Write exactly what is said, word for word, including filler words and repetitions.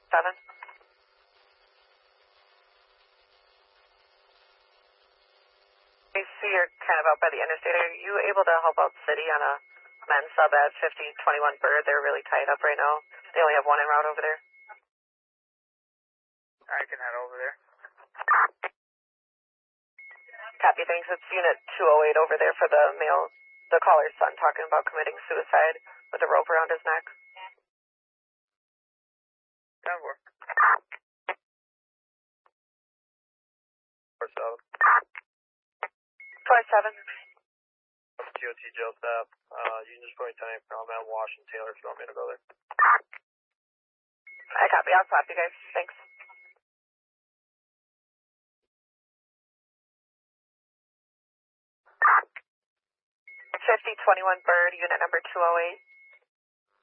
seven. I see you're kind of out by the interstate. Are you able to help out City on a men's sub at fifty twenty-one Bird? They're really tied up right now. They only have one en route over there. I can head over there. Copy, thanks. It's Unit two oh eight over there for the male, the caller's son, talking about committing suicide with a rope around his neck. ten four. four seven. twenty-seven. T O T jail staff. Uh, you can just put me time from at Washington Taylor if you want me to go there. I copy. I'll swap you guys. Thanks. fifty twenty-one Bird, unit number two oh eight.